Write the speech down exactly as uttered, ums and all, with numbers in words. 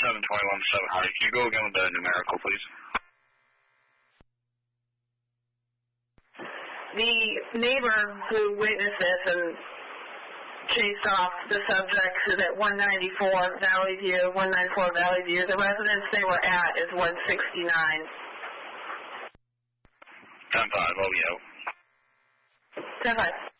seven twenty-one seven hundred. Can you go again with the numerical, please? The neighbor who witnessed this and chased off the subject is at one ninety-four Valley View, one ninety-four Valley View. The residence they were at is one sixty-nine. ten five, oh, yeah. ten five.